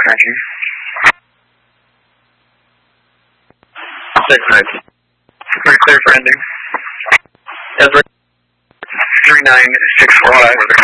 tracking. 6-9. Very clear for ending. Edward 3964.